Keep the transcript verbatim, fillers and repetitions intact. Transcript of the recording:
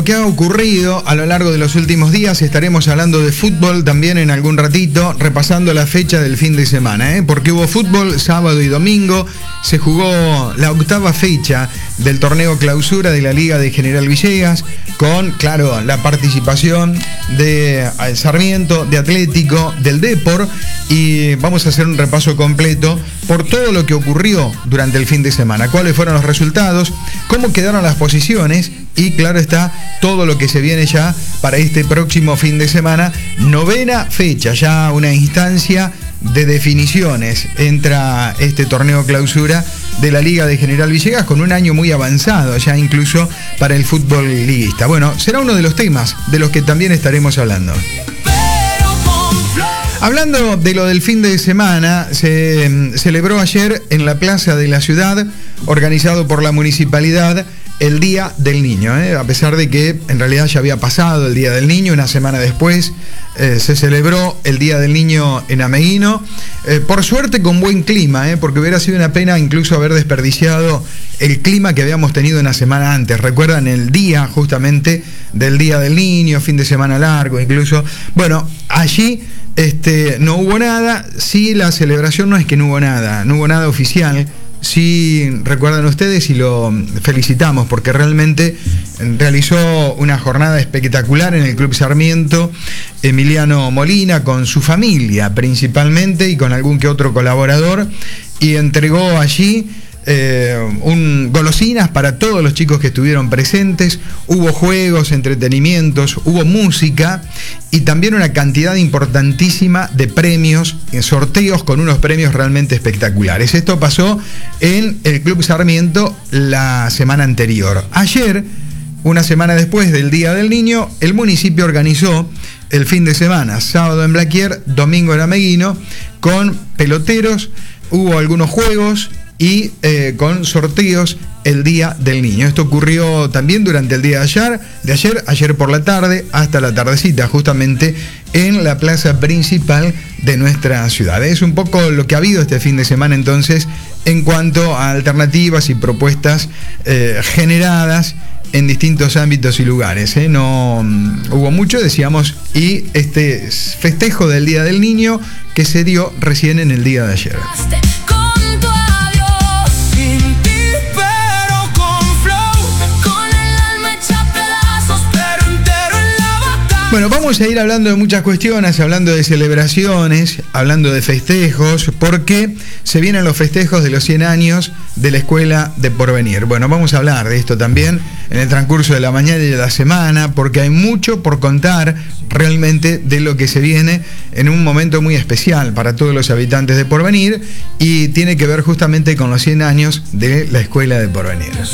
¿Qué ha ocurrido a lo largo de los últimos días? Estaremos hablando de fútbol también en algún ratito, repasando la fecha del fin de semana, ¿eh? Porque hubo fútbol sábado y domingo, se jugó la octava fecha del torneo clausura de la Liga de General Villegas, con, claro, la participación de Sarmiento, de Atlético, del Depor, y vamos a hacer un repaso completo por todo lo que ocurrió durante el fin de semana, cuáles fueron los resultados, cómo quedaron las posiciones y, claro está, todo lo que se viene ya para este próximo fin de semana. Novena fecha, ya una instancia de definiciones. Entra este torneo clausura de la Liga de General Villegas con un año muy avanzado, ya incluso para el fútbol liguista. Bueno, será uno de los temas de los que también estaremos hablando. Hablando de lo del fin de semana, se um, celebró ayer en la Plaza de la Ciudad, organizado por la municipalidad, el Día del Niño, ¿eh? A pesar de que en realidad ya había pasado el Día del Niño, una semana después eh, se celebró el Día del Niño en Ameguino, eh, por suerte con buen clima, ¿eh? Porque hubiera sido una pena incluso haber desperdiciado el clima que habíamos tenido una semana antes. ¿Recuerdan el día justamente del Día del Niño, fin de semana largo incluso? Bueno, allí este, no hubo nada. Sí, la celebración no es que no hubo nada, no hubo nada oficial. Sí, recuerdan ustedes y lo felicitamos porque realmente realizó una jornada espectacular en el Club Sarmiento Emiliano Molina con su familia principalmente y con algún que otro colaborador, y entregó allí Eh, un, golosinas para todos los chicos que estuvieron presentes. Hubo juegos, entretenimientos, hubo música y también una cantidad importantísima de premios, sorteos con unos premios realmente espectaculares. Esto pasó en el Club Sarmiento la semana anterior. Ayer, una semana después del Día del Niño, el municipio organizó el fin de semana, sábado en Blaquier, domingo en Ameguino, con peloteros, hubo algunos juegos y eh, con sorteos el Día del Niño. Esto ocurrió también durante el día de ayer, de ayer, ayer por la tarde, hasta la tardecita, justamente en la plaza principal de nuestra ciudad. Es un poco lo que ha habido este fin de semana entonces en cuanto a alternativas y propuestas eh, generadas en distintos ámbitos y lugares, ¿eh? No um, hubo mucho, decíamos, y este festejo del Día del Niño que se dio recién en el día de ayer. Bueno, vamos a ir hablando de muchas cuestiones, hablando de celebraciones, hablando de festejos, porque se vienen los festejos de los cien años de la Escuela de Porvenir. Bueno, vamos a hablar de esto también en el transcurso de la mañana y de la semana, porque hay mucho por contar realmente de lo que se viene en un momento muy especial para todos los habitantes de Porvenir y tiene que ver justamente con los cien años de la Escuela de Porvenir.